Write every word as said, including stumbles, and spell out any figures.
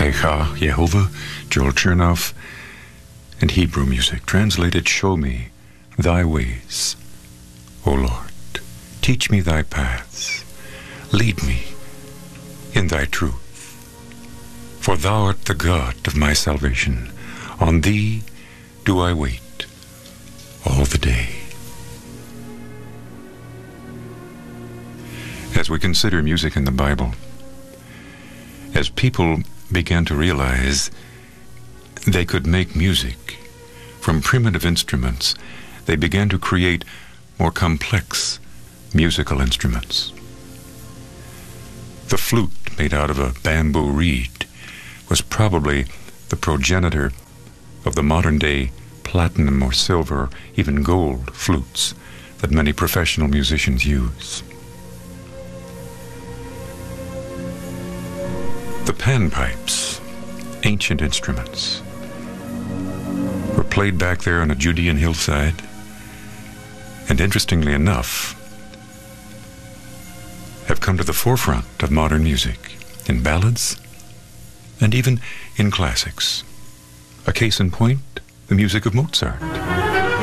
Echa, Yehovah, Joel Chernoff, and Hebrew music, translated, Show me thy ways, O Lord. Teach me thy paths. Lead me in thy truth. For thou art the God of my salvation. On thee do I wait all the day. As we consider music in the Bible, as people began to realize they could make music from primitive instruments, they began to create more complex musical instruments. The flute, made out of a bamboo reed, was probably the progenitor of the modern-day platinum or silver, or even gold flutes that many professional musicians use. The panpipes, ancient instruments, were played back there on a Judean hillside, and interestingly enough, have come to the forefront of modern music, in ballads and even in classics. A case in point, the music of Mozart.